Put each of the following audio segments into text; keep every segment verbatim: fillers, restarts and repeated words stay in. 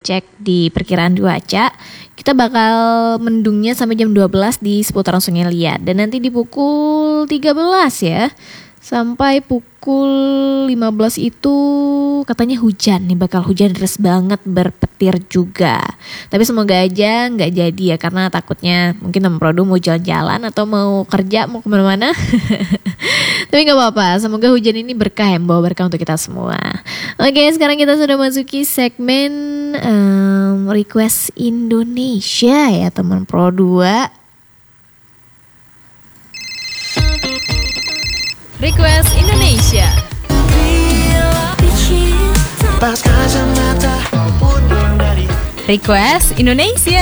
cek di perkiraan cuaca, kita bakal mendungnya sampai jam dua belas di seputaran Sungai Liat. Dan nanti di pukul tiga belas ya, sampai pukul lima belas itu katanya hujan nih, bakal hujan deras banget, berpetir juga. Tapi semoga aja nggak jadi ya, karena takutnya mungkin teman Produ mau jalan-jalan atau mau kerja, mau kemana-mana. Tapi gak apa-apa, semoga hujan ini berkah ya, membawa berkah untuk kita semua. Oke, sekarang kita sudah masuki segmen um, request Indonesia ya teman Pro dua. Request Indonesia. Request Indonesia.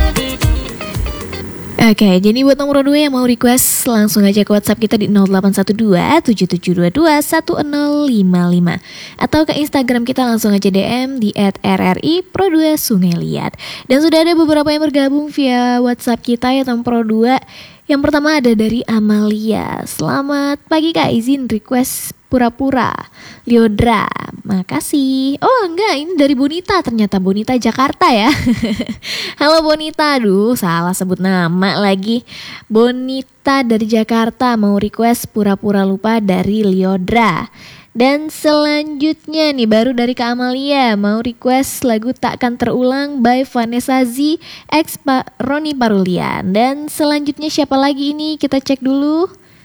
Oke, jadi buat nomor dua yang mau request langsung aja ke WhatsApp kita di nol delapan satu dua tujuh tujuh dua dua satu nol lima lima atau ke Instagram kita langsung aja D M di et r r i pro dua Sungai Liat. Dan sudah ada beberapa yang bergabung via WhatsApp kita ya teman Pro dua. Yang pertama ada dari Amalia. Selamat pagi Kak, izin request Pura-Pura Liodra. Makasih. Oh enggak, ini dari Bonita, ternyata Bonita Jakarta ya. Halo Bonita, aduh salah sebut nama lagi. Bonita dari Jakarta mau request Pura-Pura Lupa dari Liodra. Dan selanjutnya nih baru dari Kak Amalia mau request lagu Takkan Terulang by Vanessa Z X pa- Roni Parulian. Dan selanjutnya siapa lagi ini, kita cek dulu.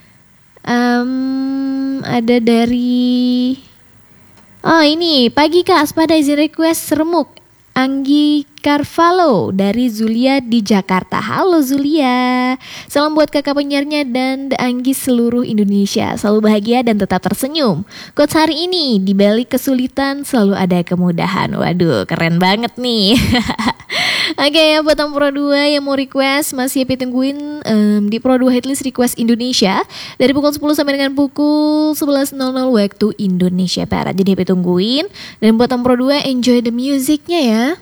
Um, ada dari oh ini pagi Kak Aspada izin request Seremuk Anggi Carvalho dari Zulia di Jakarta. Halo Zulia, salam buat kakak penyiarnya dan The Anggi seluruh Indonesia. Selalu bahagia dan tetap tersenyum. Quotes hari ini, di balik kesulitan selalu ada kemudahan. Waduh, keren banget nih. Oke ya, buat yang Pro dua yang mau request masih happy tungguin um, di Pro dua Hitlist Request Indonesia dari pukul sepuluh sampai dengan pukul sebelas nol nol waktu Indonesia Barat. Jadi happy tungguin. Dan buat yang Pro dua enjoy the musicnya ya.